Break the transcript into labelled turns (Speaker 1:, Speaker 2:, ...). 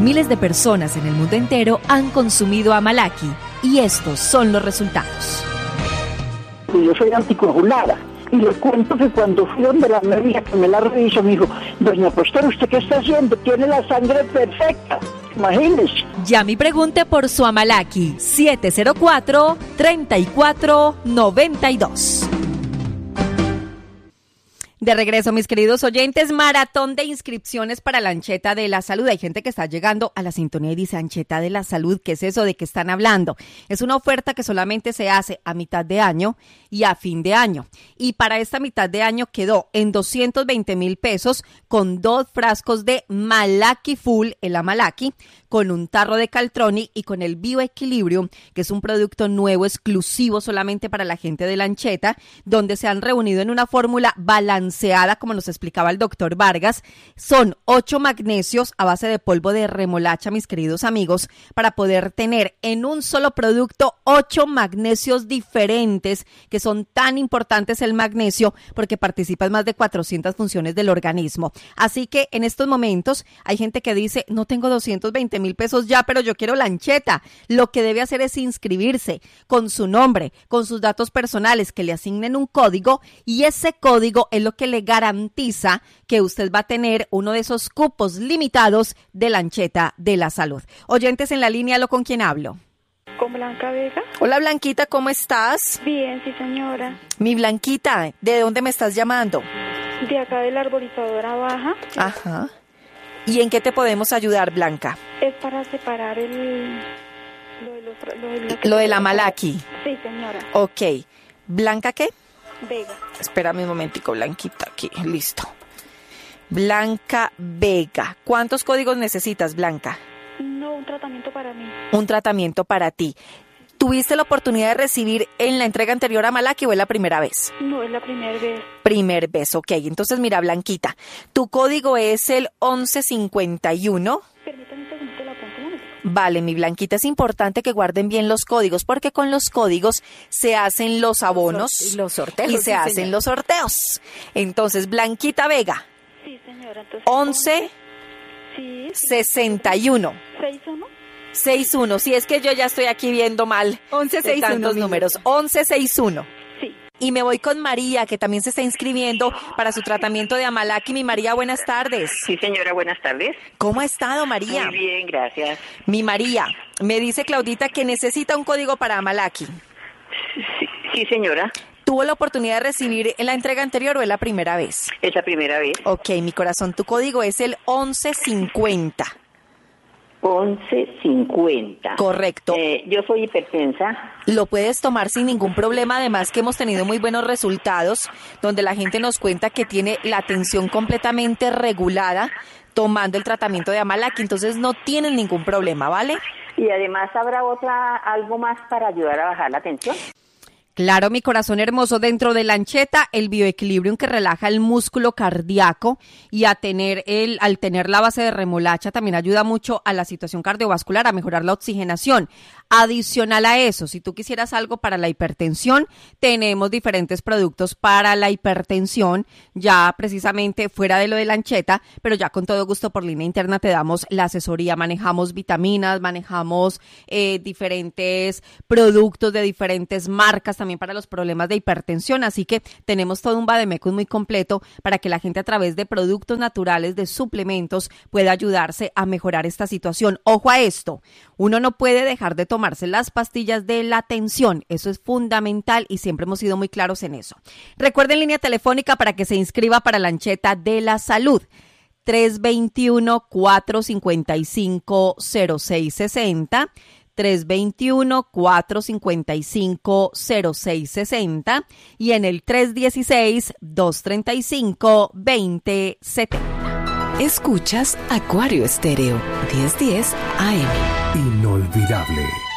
Speaker 1: Miles de personas en el mundo entero han consumido Amalaki y estos son los resultados.
Speaker 2: Yo soy anticoagulada y le cuento que cuando fui donde la médica que me la revisó me dijo: doña Pastora, ¿usted qué está haciendo? Tiene la sangre perfecta. Imagínese.
Speaker 1: Llame y pregunte por su Amalaki 704-3492. De regreso, mis queridos oyentes, maratón de inscripciones para la Ancheta de la Salud. Hay gente que está llegando a la sintonía y dice: Ancheta de la Salud, ¿qué es eso? ¿De qué están hablando? Es una oferta que solamente se hace a mitad de año y a fin de año. Y para esta mitad de año quedó en 220,000 pesos con 2 frascos de Malaki Full, el Amalaki, con un tarro de Caltronic y con el Bioequilibrium, que es un producto nuevo exclusivo solamente para la gente de la Ancheta, donde se han reunido en una fórmula balanceada, como nos explicaba el doctor Vargas. Son 8 magnesios a base de polvo de remolacha, mis queridos amigos, para poder tener en un solo producto 8 magnesios diferentes, que son tan importantes el magnesio porque participa en más de 400 funciones del organismo. Así que en estos momentos hay gente que dice: no tengo 220,000 pesos ya, pero yo quiero la Ancheta. Lo que debe hacer es inscribirse con su nombre, con sus datos personales, que le asignen un código, y ese código es lo que le garantiza que usted va a tener uno de esos cupos limitados de la Ancheta de la Salud. Oyentes en la línea, ¿lo con quién hablo?
Speaker 3: Con Blanca Vega.
Speaker 1: Hola, Blanquita, ¿cómo estás?
Speaker 3: Bien, sí, señora.
Speaker 1: Mi Blanquita, ¿de dónde me estás llamando?
Speaker 3: De acá de la arborizadora baja.
Speaker 1: Ajá. ¿Y en qué te podemos ayudar, Blanca?
Speaker 3: Es para separar
Speaker 1: lo de la Amalaki.
Speaker 3: Sí, señora.
Speaker 1: Ok. ¿Blanca qué?
Speaker 3: Vega.
Speaker 1: Espérame un momentico, Blanquita, aquí, listo. Blanca Vega. ¿Cuántos códigos necesitas, Blanca?
Speaker 3: No, un tratamiento para mí.
Speaker 1: Un tratamiento para ti. ¿Tuviste la oportunidad de recibir en la entrega anterior Amalaki o es la primera vez?
Speaker 3: No, es la primera vez.
Speaker 1: Primer vez, ok. Entonces, mira, Blanquita, tu código es el 1151.
Speaker 3: Permítame un segundito, la apunto un momento.
Speaker 1: Vale, mi Blanquita, es importante que guarden bien los códigos, porque con los códigos se hacen los abonos
Speaker 4: los sorteos,
Speaker 1: y se hacen los sorteos. Entonces, Blanquita Vega.
Speaker 3: Sí, señora. Entonces,
Speaker 1: 11
Speaker 3: sí,
Speaker 1: 61.
Speaker 3: 61.
Speaker 1: 61, si es que yo ya estoy aquí viendo mal
Speaker 4: 1161
Speaker 1: tantos números. 1161.
Speaker 3: Sí.
Speaker 1: Y me voy con María, que también se está inscribiendo para su tratamiento de Amalaki. Mi María, buenas tardes.
Speaker 5: Sí, señora, buenas tardes.
Speaker 1: ¿Cómo ha estado, María?
Speaker 5: Muy bien, gracias.
Speaker 1: Mi María, me dice Claudita que necesita un código para Amalaki.
Speaker 5: Sí, señora.
Speaker 1: ¿Tuvo la oportunidad de recibir en la entrega anterior o es la primera vez?
Speaker 5: Es la primera vez.
Speaker 1: Ok, mi corazón, tu código es el 1150.
Speaker 5: 1150.
Speaker 1: Correcto.
Speaker 5: Yo soy hipertensa.
Speaker 1: Lo puedes tomar sin ningún problema, además que hemos tenido muy buenos resultados, donde la gente nos cuenta que tiene la tensión completamente regulada tomando el tratamiento de Amalaki, entonces no tienen ningún problema, ¿vale?
Speaker 5: Y además habrá algo más para ayudar a bajar la tensión.
Speaker 1: Claro, mi corazón hermoso, dentro de la Ancheta, el Bioequilibrium, que relaja el músculo cardíaco, y al tener la base de remolacha también ayuda mucho a la situación cardiovascular, a mejorar la oxigenación. Adicional a eso, si tú quisieras algo para la hipertensión, tenemos diferentes productos para la hipertensión, ya precisamente fuera de lo de la Ancheta, pero ya con todo gusto por línea interna te damos la asesoría. Manejamos vitaminas, manejamos diferentes productos de diferentes marcas también para los problemas de hipertensión, así que tenemos todo un vademecum muy completo para que la gente a través de productos naturales, de suplementos, pueda ayudarse a mejorar esta situación. Ojo a esto, uno no puede dejar de tomarse las pastillas de la tensión, eso es fundamental y siempre hemos sido muy claros en eso. Recuerden línea telefónica para que se inscriba para la Ancheta de la Salud, 321-455-0660, 321-455-0660 y en el 316-235-2070.
Speaker 4: Escuchas Acuario Estéreo, 1010 AM.
Speaker 6: Inolvidable.